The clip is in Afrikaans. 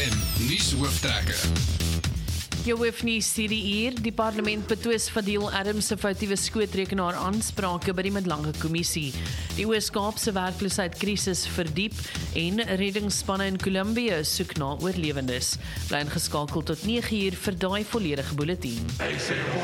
en nuushooftrekke. Jou hoofnuus hierdie uur, die parlement betwis Fadil Adams se foutiewe skootrekenaar aansprake by die middellange kommissie. Die Oos-Kaapse werkloosheidskrisis verdiep en reddingsspanne in Kolumbie soek na oorlewendes. Bly ingeskakel tot 9 uur vir daai volledige bulletin.